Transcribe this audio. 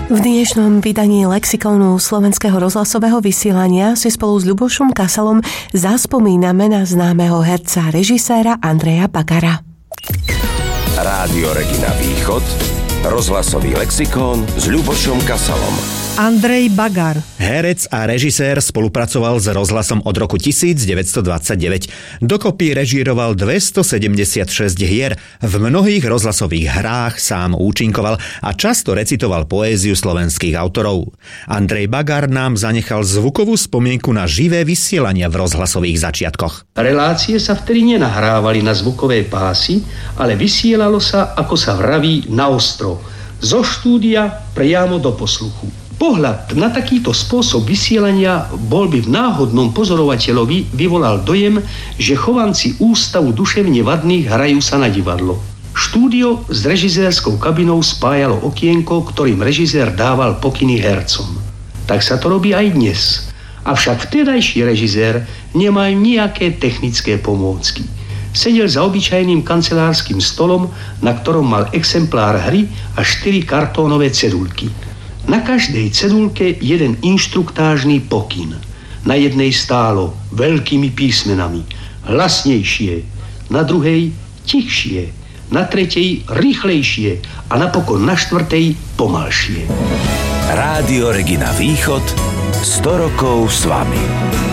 V dnešnom vydaní Lexikónu slovenského rozhlasového vysielania si spolu s Ľubošom Kasalom zaspomíname na známeho herca a režiséra Andreja Bagara. Rádio Regina Východ, rozhlasový lexikón s Ľubošom Kasalom. Andrej Bagar. Herec a režisér, spolupracoval s rozhlasom od roku 1929. Dokopy režíroval 276 hier, v mnohých rozhlasových hrách sám účinkoval a často recitoval poéziu slovenských autorov. Andrej Bagar nám zanechal zvukovú spomienku na živé vysielania v rozhlasových začiatkoch. Relácie sa vtedy nenahrávali na zvukové pásy, ale vysielalo sa, ako sa vraví, naostro, zo štúdia priamo do posluchu. Pohľad na takýto spôsob vysielania bol by v náhodnom pozorovateľovi vyvolal dojem, že chovanci Ústavu duševne vadných hrajú sa na divadlo. Štúdio s režisérskou kabinou spájalo okienko, ktorým režisér dával pokyny hercom. Tak sa to robí aj dnes. Avšak vtedajší režisér nemá nejaké technické pomôcky. Sedel za obyčajným kancelárskym stolom, na ktorom mal exemplár hry a 4 kartónové cedulky. Na každej cedulke jeden inštruktážny pokyn. Na jednej stálo veľkými písmenami hlasnejšie, na druhej tichšie, na tretej rýchlejšie a napokon na štvrtej pomalšie. Rádio Regina Východ, 100 rokov s vami.